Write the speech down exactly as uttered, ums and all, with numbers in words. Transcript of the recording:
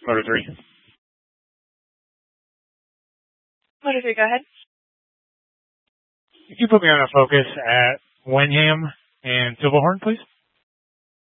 Motor three. Motor three, go ahead. Could you put me on a focus at Wenham and Silverhorn, please?